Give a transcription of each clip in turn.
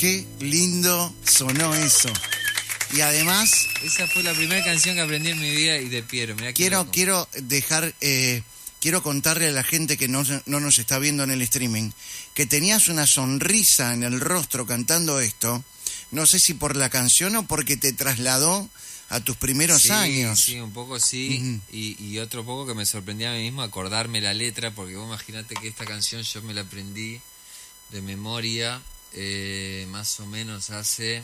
Qué lindo sonó eso. Y además... Esa fue la primera canción que aprendí en mi vida y de Piero. Mirá Quiero dejar... quiero contarle a la gente que no nos está viendo en el streaming que tenías una sonrisa en el rostro cantando esto. No sé si por la canción o porque te trasladó a tus primeros años. Sí, un poco sí. Y otro poco que me sorprendía a mí mismo acordarme la letra, porque vos imaginate que esta canción yo me la aprendí de memoria más o menos hace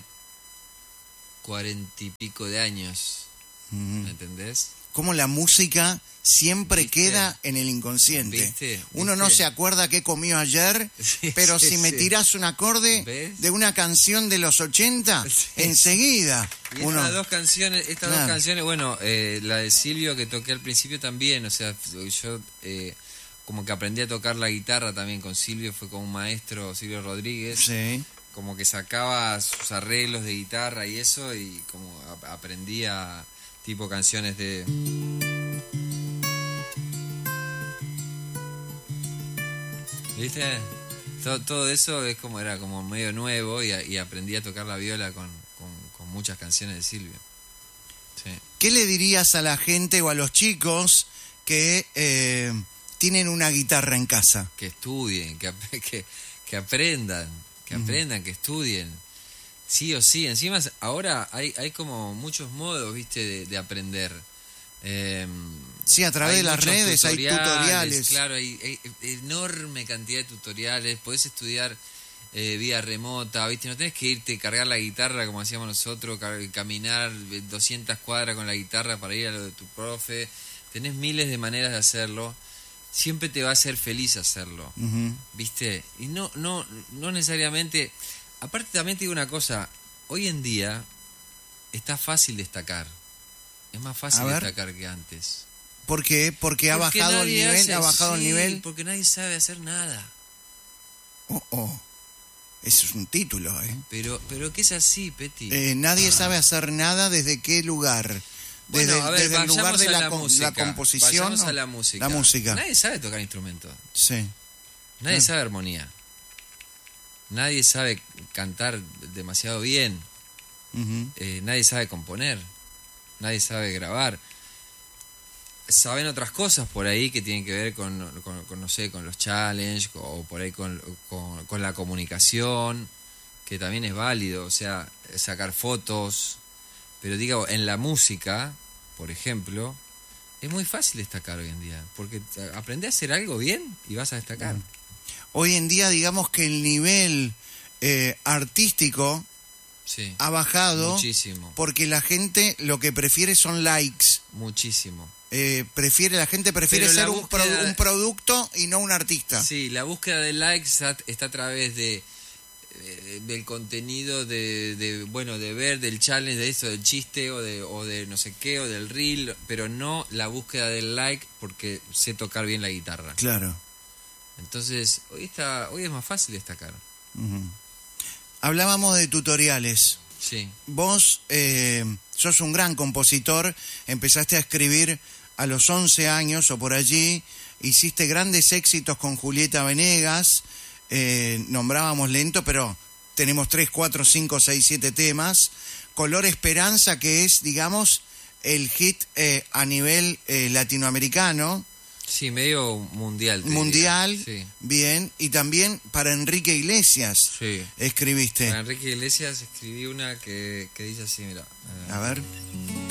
40 y pico de años. ¿Me entendés? Cómo la música siempre ¿Viste? Queda en el inconsciente. ¿Viste? Uno no se acuerda qué comió ayer, Sí, pero sí, si me sí. tirás un acorde ¿Ves? de una canción de los 80, Sí. enseguida. Y estas dos canciones, bueno, la de Silvio que toqué al principio también, o sea, yo como que aprendí a tocar la guitarra también con Silvio, fue como un maestro, Silvio Rodríguez. Sí. Como que sacaba sus arreglos de guitarra y eso, y como aprendía tipo canciones de... ¿Viste? Todo eso es como era como medio nuevo y aprendí a tocar la viola con muchas canciones de Silvio. Sí. ¿Qué le dirías a la gente o a los chicos que tienen una guitarra en casa? Que estudien, que aprendan, que estudien. Sí o sí. Encima ahora hay como muchos modos, ¿viste? De aprender. Sí, a través de las redes hay tutoriales. Claro, hay enorme cantidad de tutoriales. Podés estudiar vía remota, ¿viste? No tenés que irte, cargar la guitarra como hacíamos nosotros, caminar 200 cuadras con la guitarra para ir a lo de tu profe. Tenés miles de maneras de hacerlo. Siempre te va a hacer feliz hacerlo, ¿viste? Y no necesariamente... Aparte también te digo una cosa, hoy en día está fácil destacar. Es más fácil destacar que antes. ¿Por qué? Porque ha bajado el nivel, el nivel. Porque nadie sabe hacer nada. Eso es un título, ¿eh? Pero que es así, Peti. Nadie sabe hacer nada. ¿Desde qué lugar? Bueno, desde el lugar de la música. composición. Vayamos a la música. La música. Nadie sabe tocar instrumentos. Sí. Nadie sabe armonía. Nadie sabe cantar demasiado bien. Nadie sabe componer. Nadie sabe grabar. Saben otras cosas por ahí que tienen que ver con no sé, con los challenges o por ahí con la comunicación, que también es válido, o sea, sacar fotos. Pero digo, en la música, por ejemplo, es muy fácil destacar hoy en día, porque aprendés a hacer algo bien y vas a destacar. Hoy en día, digamos que el nivel artístico ha bajado muchísimo, porque la gente lo que prefiere son likes. Muchísimo. La gente prefiere ser un producto y no un artista. Sí, la búsqueda de likes está a través del contenido de ver, del challenge, de eso, del chiste o de no sé qué, o del reel, pero no la búsqueda del like porque sé tocar bien la guitarra. Claro. Entonces, hoy es más fácil destacar. Hablábamos de tutoriales. Sí. Vos sos un gran compositor, empezaste a escribir a los 11 años o por allí, hiciste grandes éxitos con Julieta Venegas, nombrábamos Lento, pero tenemos 3, 4, 5, 6, 7 temas. Color Esperanza, que es, digamos, el hit a nivel latinoamericano. Sí, medio mundial. Mundial, sí. Bien. Y también para Enrique Iglesias escribiste. Para Enrique Iglesias escribí una que dice así, mira. A ver.